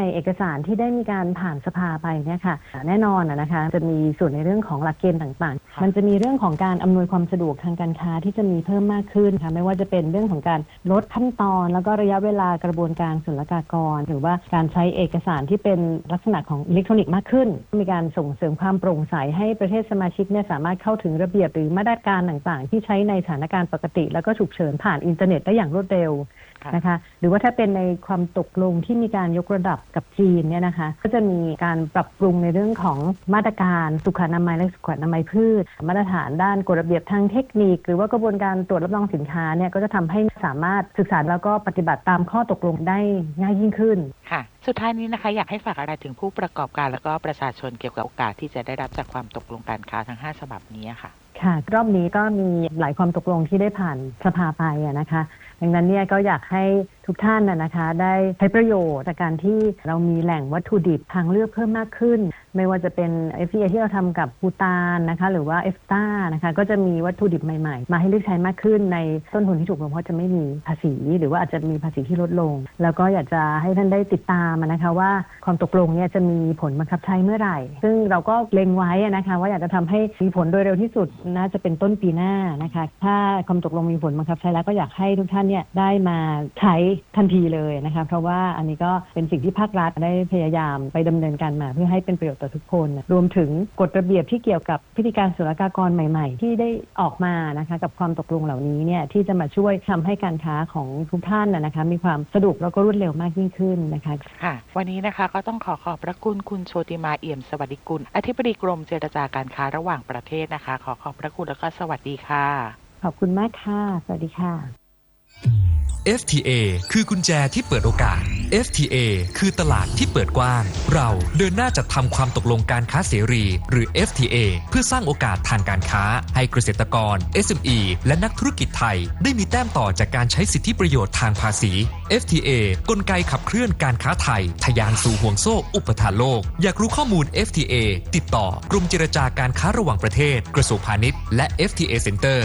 เอกสารที่ได้มีการผ่านสภาไปเนี่ยค่ะแน่นอนนะคะจะมีส่วนในเรื่องของหลักเกณฑ์ต่างๆมันจะมีเรื่องของการอำนวยความสะดวกทางการค้าที่จะมีเพิ่มมากขึ้นค่ะไม่ว่าจะเป็นเรื่องของการลดขั้นตอนแล้วก็ระยะเวลากระบวนการศุลกากรหรือว่าการใช้เอกสารที่เป็นลักษณะของอิเล็กทรอนิกส์มากขึ้นมีการส่งเสริมความโปร่งใสให้ประเทศสมาชิกเนี่ยสามารถเข้าถึงระเบียบหรือมาตรการต่างๆที่ใช้ในสถานการณ์ปกติแล้วก็ฉุกเฉินผ่านอินเทอร์เน็ตได้อย่างรวดเร็วนะคะหรือว่าถ้าเป็นในความตกลงที่มีการยกระดับกับจีนเนี่ยนะคะก็จะมีการปรับปรุงในเรื่องของมาตรการสุขอนามัยและสุขอนามัยพืชมาตรฐานด้านกฎระเบียบทางเทคนิคหรือว่ากระบวนการตรวจรับรองสินค้าเนี่ยก็จะทำให้สามารถศึกษาแล้วก็ปฏิบัติตามข้อตกลงได้ง่ายยิ่งขึ้นค่ะสุดท้ายนี้นะคะอยากให้ฝากอะไรถึงผู้ประกอบการและก็ประชาชนเกี่ยวกับโอกาสที่จะได้รับจากความตกลงการค้าทั้ง5ฉบับนี้ค่ะค่ะรอบนี้ก็มีหลายความตกลงที่ได้ผ่านสภาไปนะคะดังนั้นเนี่ยก็อยากให้ทุกท่านนะคะได้ใช้ประโยชน์จากการที่เรามีแหล่งวัตถุดิบทางเลือกเพิ่มมากขึ้นไม่ว่าจะเป็น FTA ที่เราทำกับภูฏานนะคะหรือว่า EFTA นะคะก็จะมีวัตถุดิบใหม่ๆมาให้เลือกใช้มากขึ้นในต้นทุนที่ถูกลงเพราะจะไม่มีภาษีหรือว่าอาจจะมีภาษีที่ลดลงแล้วก็อยากจะให้ท่านได้ติดตามนะคะว่าความตกลงเนี่ยจะมีผลบังคับใช้เมื่อไหร่ซึ่งเราก็เล็งไว้นะคะว่าอยากจะทำให้มีผลโดยเร็วที่สุดน่าจะเป็นต้นปีหน้านะคะถ้าความตกลงมีผลบังคับใช้แล้วก็อยากให้ทุกท่านเนี่ยได้มาใช้ทันทีเลยนะคะเพราะว่าอันนี้ก็เป็นสิ่งที่ภาครัฐได้พยายามไปดำเนินการมาเพื่อให้เป็นประโยชน์ต่อทุกคนรวมถึงกฎระเบียบที่เกี่ยวกับพิธีการศุลกากรใหม่ๆที่ได้ออกมานะคะกับความตกลงเหล่านี้เนี่ยที่จะมาช่วยทำให้การค้าของทุกท่านนะคะมีความสะดวกแล้วก็รวดเร็วมากยิ่งขึ้นนะคะค่ะวันนี้นะคะก็ต้องขอบพระคุณคุณโชติมาเอี่ยมสวัสดิกุลอธิบดีกรมเจรจาการค้าระหว่างประเทศนะคะขอบพระคุณแล้วก็สวัสดีค่ะขอบคุณมากค่ะสวัสดีค่ะ FTA คือกุญแจที่เปิดโอกาส FTA คือตลาดที่เปิดกว้างเราเดินหน้าจัดทำความตกลงการค้าเสรีหรือ FTA เพื่อสร้างโอกาสทางการค้าให้เกษตรกร SME และนักธุรกิจไทยได้มีแต้มต่อจากการใช้สิทธิประโยชน์ทางภาษี FTA กลไกขับเคลื่อนการค้าไทยทะยานสู่ห่วงโซ่อุปทานโลกอยากรู้ข้อมูล FTA ติดต่อกรมเจรจาการค้าระหว่างประเทศกระทรวงพาณิชย์และ FTA Center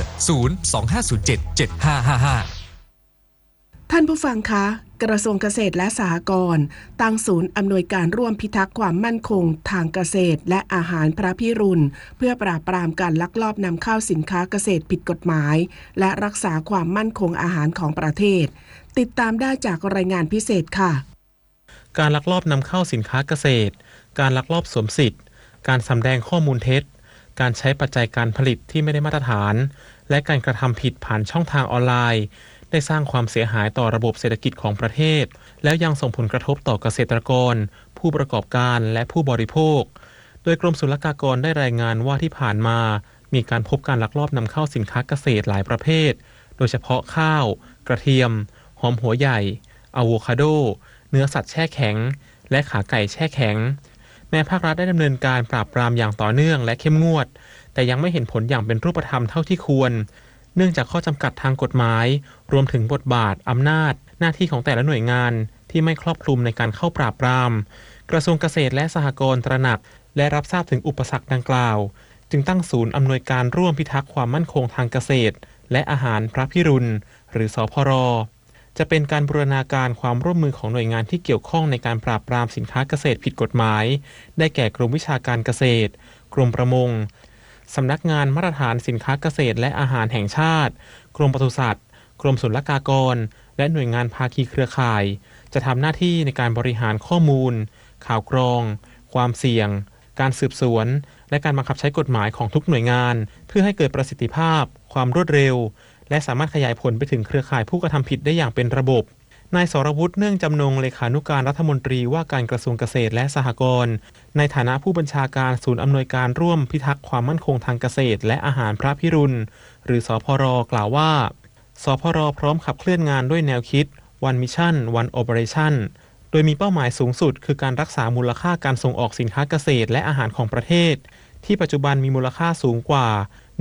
025077555 ท่านผู้ฟังคะกระทรวงเกษตรและสหกรณ์ตั้งศูนย์อำนวยการร่วมพิทักษ์ความมั่นคงทางเกษตรและอาหารพระพิรุณเพื่อปราบปรามการลักลอบนำเข้าสินค้าเกษตรผิดกฎหมายและรักษาความมั่นคงอาหารของประเทศติดตามได้จากรายงานพิเศษค่ะการลักลอบนำเข้าสินค้าเกษตรการลักลอบสวมสิทธิ์การสำแดงข้อมูลเท็จการใช้ปัจจัยการผลิตที่ไม่ได้มาตรฐานและการกระทำผิดผ่านช่องทางออนไลน์ได้สร้างความเสียหายต่อระบบเศรษฐกิจของประเทศแล้วยังส่งผลกระทบต่อเกษตรกรผู้ประกอบการและผู้บริโภคโดยกรมศุลกากรได้รายงานว่าที่ผ่านมามีการพบการลักลอบนำเข้าสินค้าเกษตรหลายประเภทโดยเฉพาะข้าวกระเทียมหอมหัวใหญ่อะโวคาโดเนื้อสัตว์แช่แข็งและขาไก่แช่แข็งแม้ภาครัฐได้ดำเนินการปราบปรามอย่างต่อเนื่องและเข้มงวดแต่ยังไม่เห็นผลอย่างเป็นรูปธรรมเท่าที่ควรเนื่องจากข้อจำกัดทางกฎหมายรวมถึงบทบาทอำนาจหน้าที่ของแต่ละหน่วยงานที่ไม่ครอบคลุมในการเข้าปราบปรามกระทรวงเกษตรและสหกรณ์ตระหนักและรับทราบถึงอุปสรรคดังกล่าวจึงตั้งศูนย์อำนวยการร่วมพิทักษ์ความมั่นคงทางเกษตรและอาหารพระพิรุณหรือสพร.จะเป็นการบูรณาการความร่วมมือของหน่วยงานที่เกี่ยวข้องในการปราบปรามสินค้าเกษตรผิดกฎหมายได้แก่กรมวิชาการเกษตรกรมประมงสำนักงานมาตรฐานสินค้าเกษตรและอาหารแห่งชาติกรมปศุสัตว์กรมศุลกากรและหน่วยงานภาคีเครือข่ายจะทำหน้าที่ในการบริหารข้อมูลข่าวกรองความเสี่ยงการสืบสวนและการบังคับใช้กฎหมายของทุกหน่วยงานเพื่อให้เกิดประสิทธิภาพความรวดเร็วและสามารถขยายผลไปถึงเครือข่ายผู้กระทำผิดได้อย่างเป็นระบบนายสรวุฒิเนื่องจำนงเลขานุการรัฐมนตรีว่าการกระทรวงเกษตรและสหกรณ์ในฐานะผู้บัญชาการศูนย์อำนวยการร่วมพิทักษ์ความมั่นคงทางเกษตรและอาหารพระพิรุณหรือสพร.กล่าวว่าสพร.พร้อมขับเคลื่อนงานด้วยแนวคิด One Mission One Operation โดยมีเป้าหมายสูงสุดคือการรักษามูลค่าการส่งออกสินค้าเกษตรและอาหารของประเทศที่ปัจจุบันมีมูลค่าสูงกว่า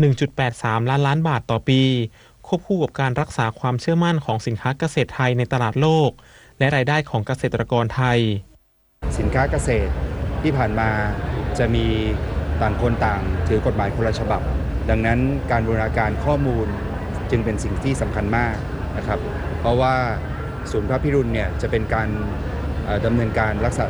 1.83 ล้านบาทต่อปีควบคู่กับการรักษาความเชื่อมั่นของสินค้าเกษตรไทยในตลาดโลกและรายได้ของเกษตรกรไทยสินค้าเกษตรที่ผ่านมาจะมีต่างคนต่างถือกฎหมายคนละฉบับดังนั้นการบูรณาการข้อมูลจึงเป็นสิ่งที่สำคัญมากนะครับเพราะว่าศูนย์พระพิรุณเนี่ยจะเป็นการดำเนินการรักษา